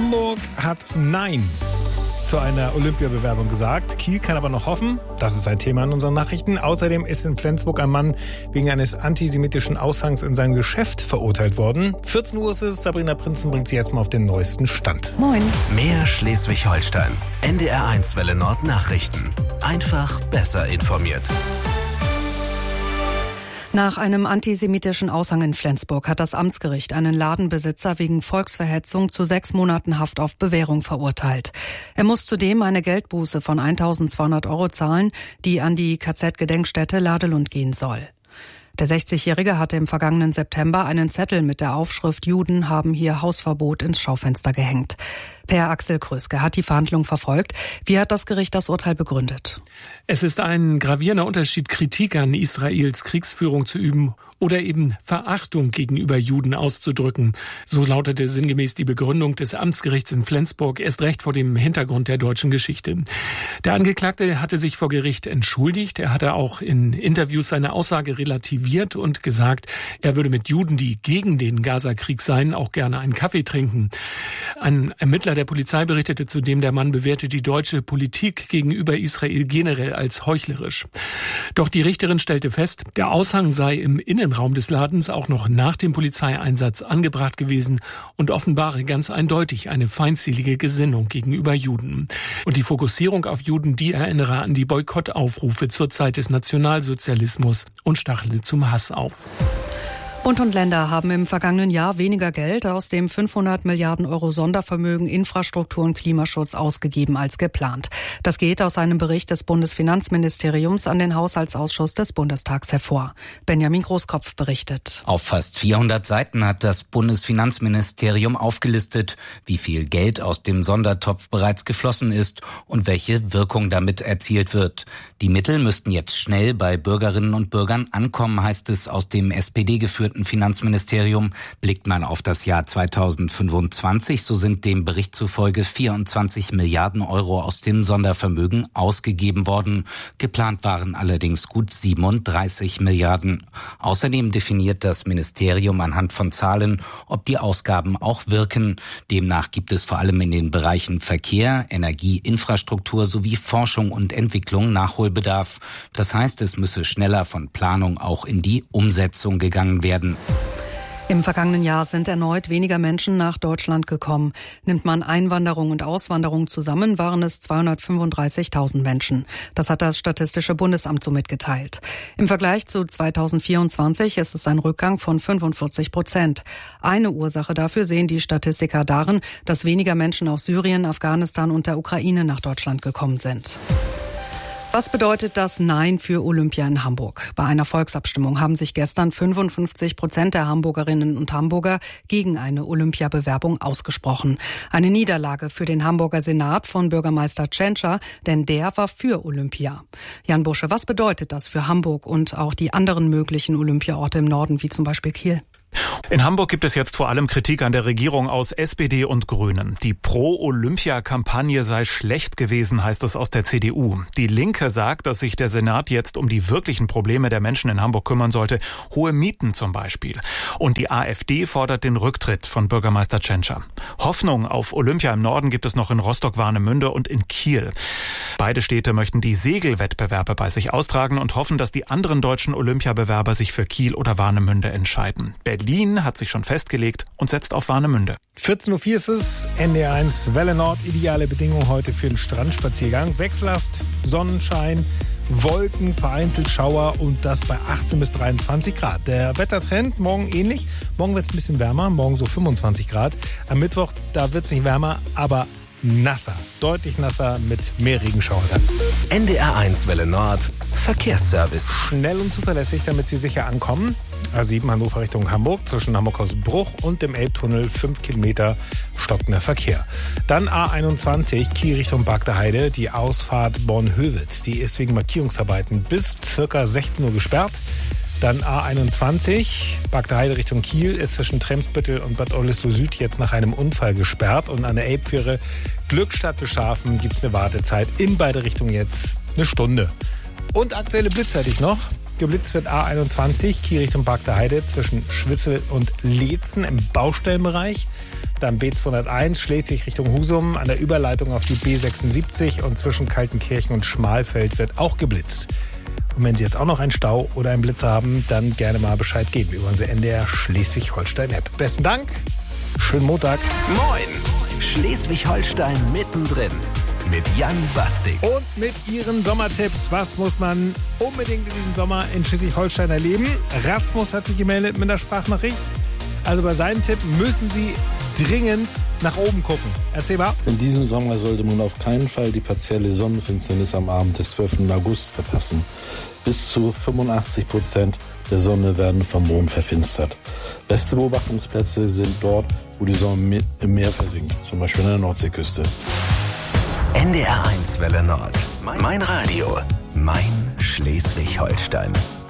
Hamburg hat Nein zu einer Olympiabewerbung gesagt. Kiel kann aber noch hoffen. Das ist ein Thema in unseren Nachrichten. Außerdem ist in Flensburg ein Mann wegen eines antisemitischen Aushangs in seinem Geschäft verurteilt worden. 14 Uhr ist es. Sabrina Prinzen bringt Sie jetzt mal auf den neuesten Stand. Moin. Mehr Schleswig-Holstein. NDR1 Welle Nord Nachrichten. Einfach besser informiert. Nach einem antisemitischen Aushang in Flensburg hat das Amtsgericht einen Ladenbesitzer wegen Volksverhetzung zu 6 Monaten Haft auf Bewährung verurteilt. Er muss zudem eine Geldbuße von 1.200 € zahlen, die an die KZ-Gedenkstätte Ladelund gehen soll. Der 60-Jährige hatte im vergangenen September einen Zettel mit der Aufschrift „Juden haben hier Hausverbot" ins Schaufenster gehängt. Per Axel Kröske hat die Verhandlung verfolgt. Wie hat das Gericht das Urteil begründet? Es ist ein gravierender Unterschied, Kritik an Israels Kriegsführung zu üben oder eben Verachtung gegenüber Juden auszudrücken. So lautete sinngemäß die Begründung des Amtsgerichts in Flensburg, erst recht vor dem Hintergrund der deutschen Geschichte. Der Angeklagte hatte sich vor Gericht entschuldigt. Er hatte auch in Interviews seine Aussage relativiert und gesagt, er würde mit Juden, die gegen den Gaza-Krieg seien, auch gerne einen Kaffee trinken. Ein Ermittler der Polizei berichtete zudem, der Mann bewerte die deutsche Politik gegenüber Israel generell als heuchlerisch. Doch die Richterin stellte fest, der Aushang sei im Innenraum des Ladens auch noch nach dem Polizeieinsatz angebracht gewesen und offenbare ganz eindeutig eine feindselige Gesinnung gegenüber Juden. Und die Fokussierung auf Juden, die erinnere an die Boykottaufrufe zur Zeit des Nationalsozialismus und stachelte zum Hass auf. Bund und Länder haben im vergangenen Jahr weniger Geld aus dem 500 Milliarden € Sondervermögen Infrastruktur und Klimaschutz ausgegeben als geplant. Das geht aus einem Bericht des Bundesfinanzministeriums an den Haushaltsausschuss des Bundestags hervor. Benjamin Großkopf berichtet. Auf fast 400 Seiten hat das Bundesfinanzministerium aufgelistet, wie viel Geld aus dem Sondertopf bereits geflossen ist und welche Wirkung damit erzielt wird. Die Mittel müssten jetzt schnell bei Bürgerinnen und Bürgern ankommen, heißt es aus dem SPD-geführten Finanzministerium. Blickt man auf das Jahr 2025, so sind dem Bericht zufolge 24 Milliarden € aus dem Sondervermögen ausgegeben worden. Geplant waren allerdings gut 37 Milliarden. Außerdem definiert das Ministerium anhand von Zahlen, ob die Ausgaben auch wirken. Demnach gibt es vor allem in den Bereichen Verkehr, Energie, Infrastruktur sowie Forschung und Entwicklung Nachholbedarf. Das heißt, es müsse schneller von Planung auch in die Umsetzung gegangen werden. Im vergangenen Jahr sind erneut weniger Menschen nach Deutschland gekommen. Nimmt man Einwanderung und Auswanderung zusammen, waren es 235.000 Menschen. Das hat das Statistische Bundesamt so mitgeteilt. Im Vergleich zu 2024 ist es ein Rückgang von 45%. Eine Ursache dafür sehen die Statistiker darin, dass weniger Menschen aus Syrien, Afghanistan und der Ukraine nach Deutschland gekommen sind. Was bedeutet das Nein für Olympia in Hamburg? Bei einer Volksabstimmung haben sich gestern 55% der Hamburgerinnen und Hamburger gegen eine Olympiabewerbung ausgesprochen. Eine Niederlage für den Hamburger Senat von Bürgermeister Tschentscher, denn der war für Olympia. Jan Busche, was bedeutet das für Hamburg und auch die anderen möglichen Olympiaorte im Norden, wie zum Beispiel Kiel? In Hamburg gibt es jetzt vor allem Kritik an der Regierung aus SPD und Grünen. Die Pro-Olympia-Kampagne sei schlecht gewesen, heißt es aus der CDU. Die Linke sagt, dass sich der Senat jetzt um die wirklichen Probleme der Menschen in Hamburg kümmern sollte. Hohe Mieten zum Beispiel. Und die AfD fordert den Rücktritt von Bürgermeister Tschentscher. Hoffnung auf Olympia im Norden gibt es noch in Rostock-Warnemünde und in Kiel. Beide Städte möchten die Segelwettbewerbe bei sich austragen und hoffen, dass die anderen deutschen Olympiabewerber sich für Kiel oder Warnemünde entscheiden. Berlin hat sich schon festgelegt und setzt auf Warnemünde. 14.04 Uhr ist es, NDR1 Welle Nord, ideale Bedingungen heute für den Strandspaziergang. Wechselhaft, Sonnenschein, Wolken, vereinzelt Schauer und das bei 18 bis 23 Grad. Der Wettertrend morgen ähnlich. Morgen wird es ein bisschen wärmer, morgen so 25 Grad. Am Mittwoch, da wird es nicht wärmer, aber nasser. Deutlich nasser mit mehr Regenschauer dann. NDR1 Welle Nord, Verkehrsservice. Schnell und zuverlässig, damit Sie sicher ankommen. A7 Hannover Richtung Hamburg, zwischen Hamburg-Hausbruch und dem Elbtunnel 5 Kilometer stockender Verkehr. Dann A21 Kiel Richtung Bad Heide, die Ausfahrt Bornhöved. Die ist wegen Markierungsarbeiten bis ca. 16 Uhr gesperrt. Dann A21 Bad Heide Richtung Kiel ist zwischen Tremsbüttel und Bad Oldesloe Süd jetzt nach einem Unfall gesperrt. Und an der Elbfähre Glückstadt Beschafen gibt es eine Wartezeit in beide Richtungen jetzt eine Stunde. Und aktuelle Blitzzeitig noch. Geblitzt wird A21, Kiel Richtung Bagda Heide zwischen Schwissel und Leetzen im Baustellenbereich. Dann B201 Schleswig Richtung Husum an der Überleitung auf die B76 und zwischen Kaltenkirchen und Schmalfeld wird auch geblitzt. Und wenn Sie jetzt auch noch einen Stau oder einen Blitzer haben, dann gerne mal Bescheid geben über unsere NDR Schleswig-Holstein-App. Besten Dank, schönen Montag. Moin, Schleswig-Holstein mittendrin mit Jan Bastik. Und mit Ihren Sommertipps, was muss man unbedingt in diesem Sommer in Schleswig-Holstein erleben? Rasmus hat sich gemeldet mit einer Sprachnachricht. Also bei seinem Tipp müssen Sie dringend nach oben gucken. Erzähl mal. In diesem Sommer sollte man auf keinen Fall die partielle Sonnenfinsternis am Abend des 12. August verpassen. Bis zu 85% der Sonne werden vom Mond verfinstert. Beste Beobachtungsplätze sind dort, wo die Sonne im Meer versinkt, zum Beispiel an der Nordseeküste. NDR 1 Welle Nord. Mein Radio. Mein Schleswig-Holstein.